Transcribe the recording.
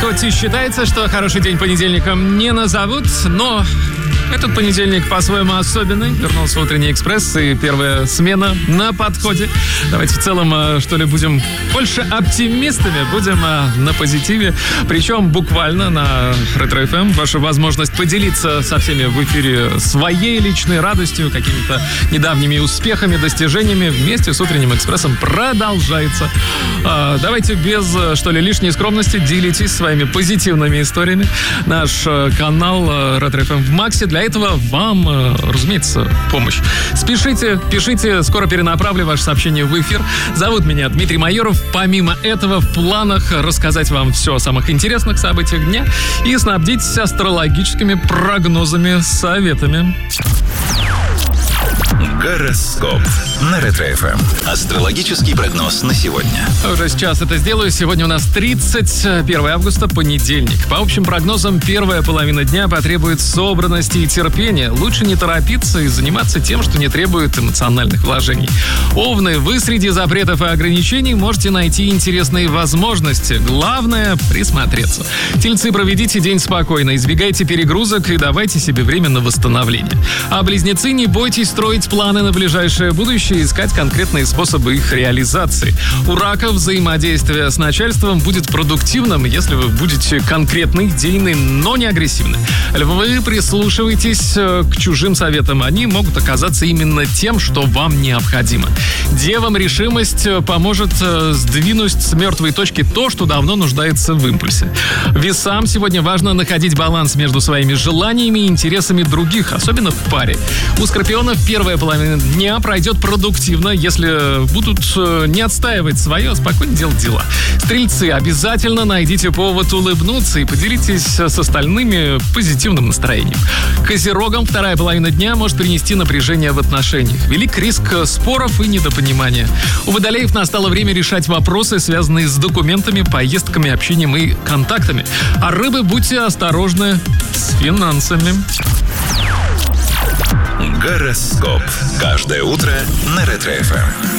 Хоть и считается, что хороший день понедельником не назовут, но этот понедельник по-своему особенный. Вернулся утренний экспресс и первая смена на подходе. Давайте в целом, что ли, будем больше оптимистами, будем на позитиве. Причем буквально на Ретро FM ваша возможность поделиться со всеми в эфире своей личной радостью, какими-то недавними успехами, достижениями вместе с утренним экспрессом продолжается. Давайте без, что ли, лишней скромности делитесь своими позитивными историями. Наш канал Ретро FM в Максе для этого вам, разумеется, помощь. Спешите, пишите, скоро перенаправлю ваше сообщение в эфир. Зовут меня Дмитрий Майоров. Помимо этого, в планах рассказать вам все о самых интересных событиях дня и снабдить астрологическими прогнозами, советами. Гороскоп на Ретро FM. Астрологический прогноз на сегодня. Уже сейчас это сделаю. Сегодня у нас 31 августа, понедельник. По общим прогнозам, первая половина дня потребует собранности и терпения. Лучше не торопиться и заниматься тем, что не требует эмоциональных вложений. Овны, вы среди запретов и ограничений можете найти интересные возможности. Главное — присмотреться. Тельцы, проведите день спокойно, избегайте перегрузок и давайте себе время на восстановление. А близнецы, не бойтесь строить планы на ближайшее будущее и искать конкретные способы их реализации. У раков взаимодействие с начальством будет продуктивным, если вы будете конкретны, идейны, но не агрессивны. Львы, прислушивайтесь к чужим советам. Они могут оказаться именно тем, что вам необходимо. Девам решимость поможет сдвинуть с мертвой точки то, что давно нуждается в импульсе. Весам сегодня важно находить баланс между своими желаниями и интересами других, особенно в паре. У скорпионов первая половина дня пройдет продуктивно, если будут не отстаивать свое, а спокойно делать дела. Стрельцы, обязательно найдите повод улыбнуться и поделитесь с остальными позитивным настроением. Козерогам вторая половина дня может принести напряжение в отношениях. Велик риск споров и недопонимания. У водолеев настало время решать вопросы, связанные с документами, поездками, общением и контактами. А рыбы, будьте осторожны с финансами. Гороскоп. Каждое утро на Ретро FM.